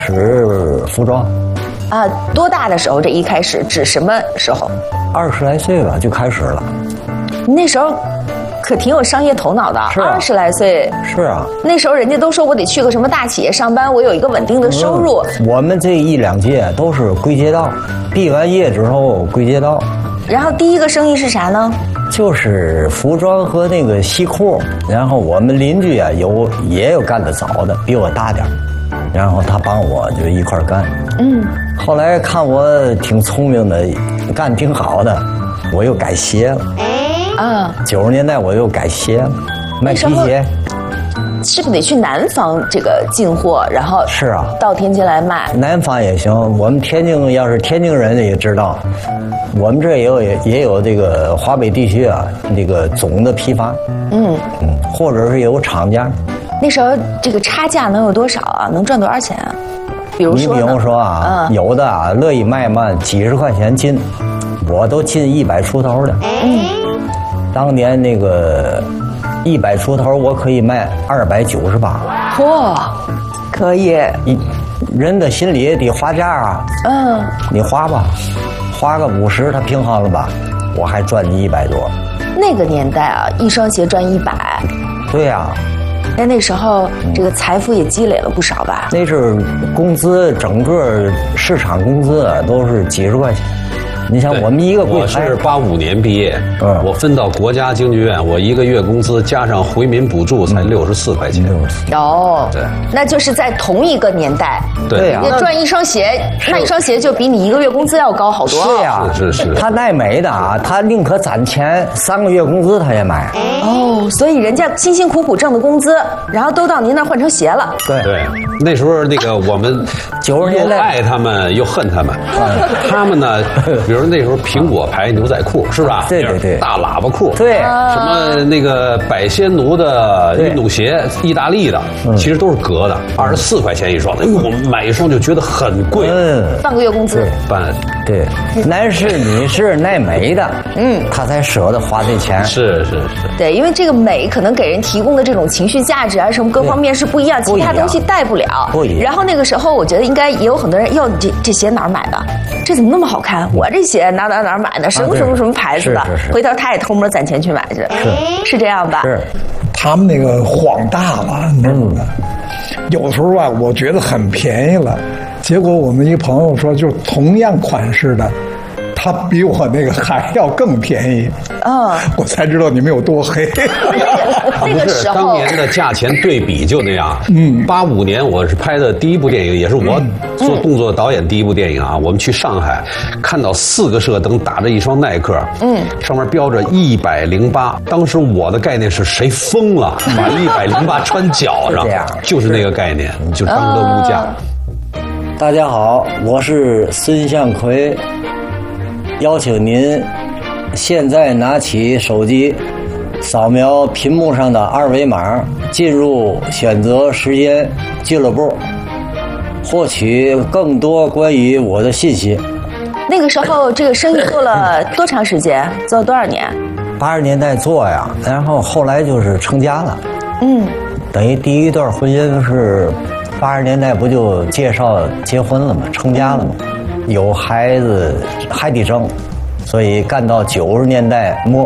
是服装。 啊，多大的时候？这一开始指什么时候 ？20来岁吧，就开始了。 你那时候可挺有商业头脑的。 是啊 20来岁。 是啊。 那时候人家都说我得去个什么大企业上班，我有一个稳定的收入。 我们这1、2届都是归街道，毕完业之后归街道。 然后第一个生意是啥呢？ 就是服装和那个西裤。然后我们邻居啊也有干得早的，比我大点，然后他帮我就一块干。后来看我挺聪明的，干挺好的，我又改鞋了。90年代我又改鞋了，卖皮鞋。 是不是得去南方这个进货，然后是啊， 到天津来卖？ 南方也行，我们天津要是天津人也知道，我们这也有这个华北地区啊，这个总的批发，或者是有厂家。 那时候这个差价能有多少啊？能赚多少钱啊？比如说啊，有的啊乐意卖嘛几十块钱斤，我都进100出头的。当年那个100出头，我可以卖298。 哇，可以。 人的心里也得花价啊。你花吧，花个50，他平衡了吧，我还赚你100多。 那个年代啊，一双鞋赚100。 对呀。 那时候这个财富也积累了不少吧？ 那是工资，整个市场工资啊都是几十块钱。你想我们一个柜台， 我是85年毕业，我分到国家京剧院，我一个月工资加上回民补助才64块钱。 对， 那就是在同一个年代， 对呀， 赚一双鞋，卖一双鞋就比你一个月工资要高好多。 是呀， 是。 他爱美的啊，他宁可攒钱，3个月工资他也买。 所以人家辛辛苦苦挣的工资，然后都到您那儿换成鞋了。 对，那时候那个我们 90年代又爱他们又恨他们，他们呢，比如那时候苹果牌牛仔裤是吧？ 对， 大喇叭裤， 对， 什么那个百仙奴的运动鞋，意大利的，其实都是革的，24块钱一双。我们买一双就觉得很贵， 半个月工资。 对，男士女士爱美的，他才舍得花这钱。 是。 对，因为这个美可能给人提供的这种情绪价值啊，什么各方面是不一样，其他东西带不了。 不一样。 然后那个时候，我觉得应该也有很多人，这鞋哪儿买的？这怎么那么好看？我这鞋哪儿买的？什么牌子的？回头他也偷摸攒钱去买去。是这样吧？ 是。 他们那个晃大了，你知道吗？有的时候吧，我觉得很便宜了，结果我们一个朋友说，就同样款式的，他比我那个还要更便宜。我才知道你们有多黑。 那个时候当年的价钱对比就那样。85年我是拍的第一部电影，也是我做动作导演第一部电影啊。我们去上海看到4个射灯打着一双耐克，上面标着108。当时我的概念是谁疯了，把108穿脚上，就是那个概念，就当个物价。 大家好，我是孙向奎，邀请您现在拿起手机，扫描屏幕上的2维码，进入选择时间俱乐部，获取更多关于我的信息。 那个时候这个生意做了多长时间？做了多少年 ？80年代做呀，然后后来就是成家了。等于第一段婚姻是80年代不就介绍结婚了吗？成家了吗？有孩子还得争，所以干到90年代末。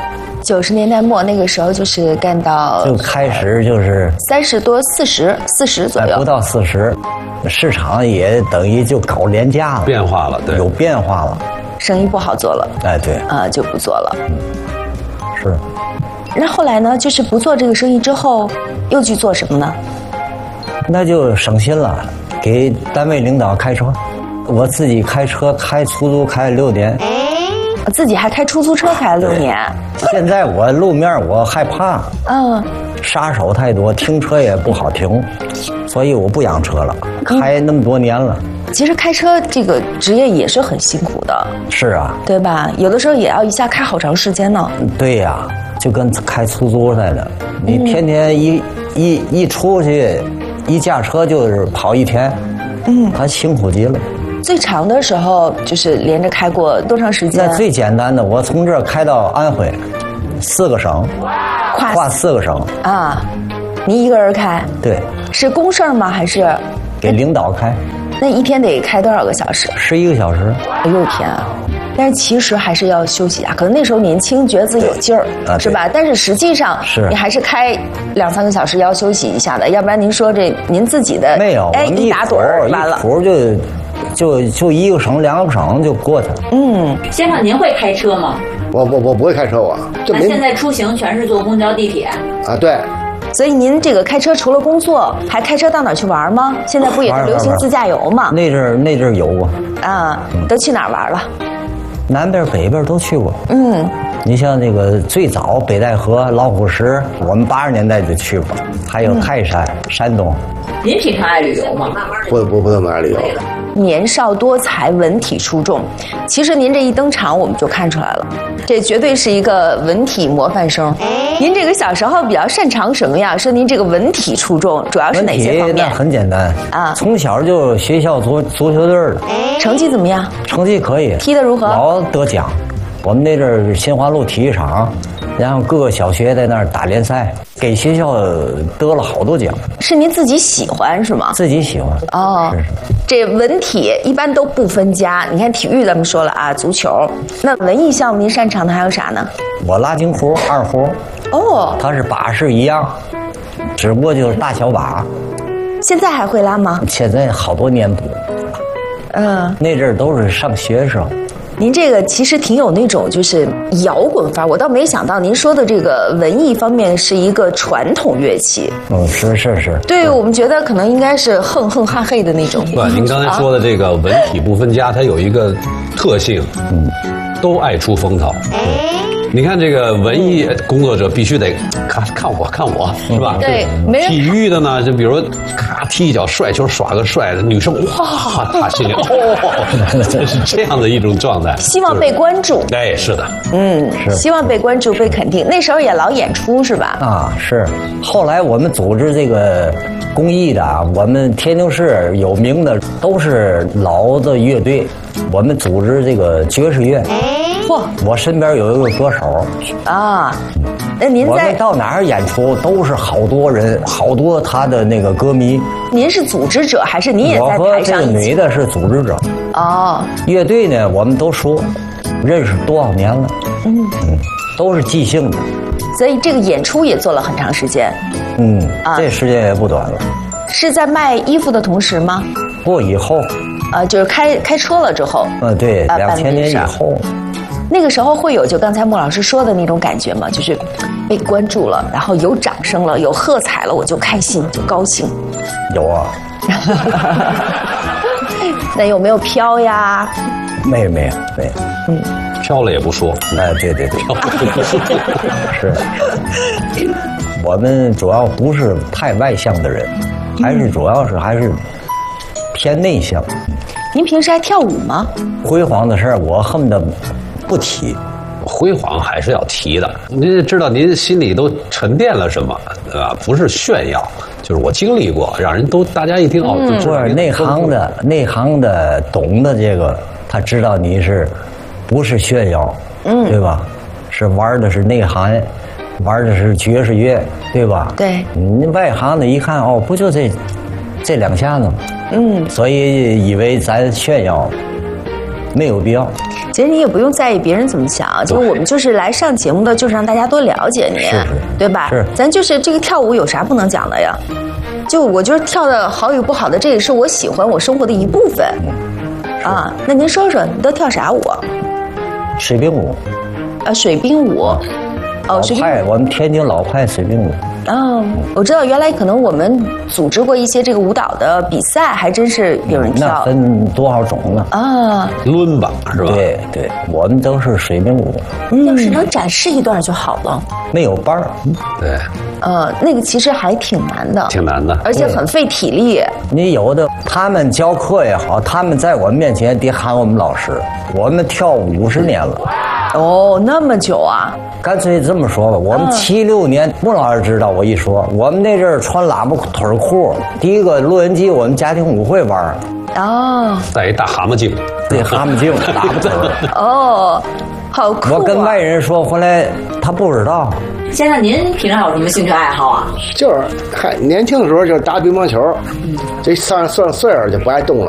90年代末那个时候就是干到就开始就是 30多40左右， 不到40，市场也等于就搞廉价了， 变化了，对， 有变化了， 生意不好做了， 对， 就不做了。 是。 那后来呢？就是不做这个生意之后，又去做什么呢？ 那就省心了，给单位领导开车，我自己开车开出租开了6年。 自己还开出租车开了6年。 现在我路面我害怕，杀手太多，停车也不好停，所以我不养车了，开那么多年了。 其实开车这个职业也是很辛苦的。 是啊， 对吧？有的时候也要一下开好长时间呢。 对呀，就跟开出租似的，你天天一出去，一驾车就是跑1天，他辛苦极了。 最长的时候就是连着开过多长时间？ 那最简单的，我从这儿开到安徽，4个省，跨4个省啊！您一个人开？ 对。 是公事吗？还是？ 给领导开。 那一天得开多少个小时 ？11个小时。 哎呦天啊！但是其实还是要休息啊，可能那时候年轻，觉得自己有劲儿，是吧？但是实际上，你还是开2、3个小时要休息一下的，要不然您说这您自己的没有， 哎，一打盹完了， 一谱就1个省2个省就过去了。 先生，您会开车吗？ 我不会开车， 那现在出行全是坐公交、地铁啊？对。 所以您这个开车除了工作，还开车到哪儿去玩吗？现在不也是流行自驾游吗？ 那阵儿有啊，都去哪儿玩了？ 南边北边都去过。你像那个最早北戴河、老虎石，我们80年代就去过，还有泰山、山东。 您平常爱旅游吗？ 不怎么爱旅游。 年少多才，文体出众。其实您这一登场，我们就看出来了，这绝对是一个文体模范生。您这个小时候比较擅长什么呀？说您这个文体出众，主要是哪些方面？ 那很简单啊， 从小就学校足球队的。 成绩怎么样？ 成绩可以。 踢得如何？ 老得奖。我们那阵儿新华路体育场，然后各个小学在那儿打联赛，给学校得了好多奖。 是您自己喜欢是吗？ 自己喜欢。 哦，是。这文体一般都不分家。你看体育咱们说了啊，足球。那文艺项目您擅长的还有啥呢？ 我拉京胡、二胡。 哦。 它是把式一样，只不过就是大小把。 现在还会拉吗？ 现在好多年不。那阵儿都是上学时候。 您这个其实挺有那种就是摇滚范儿，我倒没想到您说的这个文艺方面是一个传统乐器。 是。 对，我们觉得可能应该是哼哼哈嘿的那种。 不，您刚才说的这个文体不分家，它有一个特性，都爱出风头。你看这个文艺工作者必须得看我是吧？ 对，没人。 体育的呢，就比如咔踢一脚帅球，耍个帅的女生，哇，他心里是这样的一种状态， 希望被关注。 哎，是的， 是希望被关注、被肯定。那时候也老演出是吧？ 啊，是。后来我们组织这个公益的，我们天津市有名的都是老的乐队，我们组织这个爵士乐。我身边有一个歌手啊，那您我们到哪儿演出都是好多人，好多他的那个歌迷。 您是组织者还是您也在台上？ 我和这个女的是组织者。 哦， 乐队呢，我们都说认识多少年了，都是即兴的。 所以这个演出也做了很长时间。 这时间也不短了。 是在卖衣服的同时吗？ 不，以后。 就是开车了之后。 对，2000年以后。 那个时候会有就刚才莫老师说的那种感觉吗？就是被关注了，然后有掌声了，有喝彩了，我就开心，就高兴。 有啊。 那有没有飘呀？ 没有。 飘了也不说。 哎，对。飘了也不说。是。我们主要不是太外向的人，主要还是偏内向。 您平时还跳舞吗？ 辉煌的事儿，我恨不得不提。 辉煌还是要提的，您知道您心里都沉淀了什么，对吧？不是炫耀，就是我经历过，让人大家一听哦，就知道内行的懂的这个，他知道你不是炫耀，对吧？是玩的是内涵，玩的是爵士乐，对吧？ 对。 你外行的一看哦，不就这两下子吗？所以以为咱炫耀，没有必要。 其实你也不用在意别人怎么想，就我们就是来上节目的，就是让大家多了解您，对吧？ 是， 咱就是这个跳舞有啥不能讲的呀？就我就是跳的好与不好的，这也是我喜欢我生活的一部分。啊，那您说说，你都跳啥舞？ 水兵舞。 水兵舞。 老派，我们天津老派水兵舞。 我知道原来可能我们组织过一些这个舞蹈的比赛，还真是有人跳。 那分多少种呢？ 伦巴是吧？ 对，我们都是水兵舞。 要是能展示一段就好了。 没有伴儿。 对。 那个其实还挺难的。 挺难的， 而且很费体力。 你有的他们教课也好，他们在我们面前得喊我们老师。我们跳50年了。 那么久啊！ 干脆这么说吧，我们76年，穆老师知道我一说，我们那阵儿穿喇叭腿裤，第一个录音机我们家庭舞会玩。 带一大蛤蟆镜。 对，蛤蟆镜，喇叭腿。 好酷啊！ 我跟外人说，后来他不知道。 先生，您平常有什么兴趣爱好啊？ 就是还年轻的时候就打乒乓球，这上岁数就不爱动了。